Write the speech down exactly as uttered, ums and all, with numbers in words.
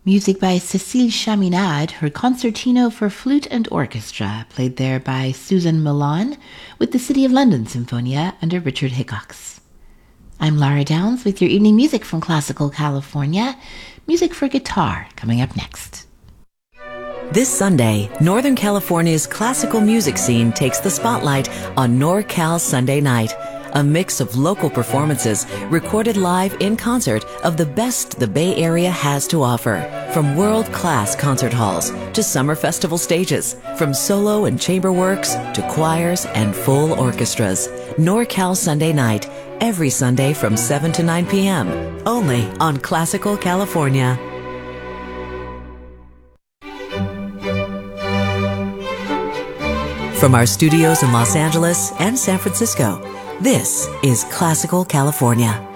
Music by Cécile Chaminade, her concertino for flute and orchestra, played there by Susan Milan with the City of London Sinfonia under Richard Hickox. I'm Lara Downs with your evening music from Classical California. Music for guitar coming up next. This Sunday, Northern California's classical music scene takes the spotlight on NorCal Sunday Night, a mix of local performances recorded live in concert of the best the Bay Area has to offer. From world-class concert halls to summer festival stages, from solo and chamber works to choirs and full orchestras. NorCal Sunday Night, every Sunday from seven to nine p.m., only on Classical California. From our studios in Los Angeles and San Francisco, this is Classical California.